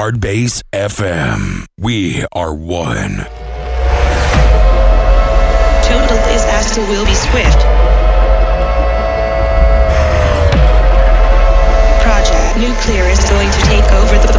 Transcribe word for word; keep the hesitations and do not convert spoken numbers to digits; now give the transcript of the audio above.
Hardbase F M. We are one. Total disaster will be swift. Project Nuclear is going to take over the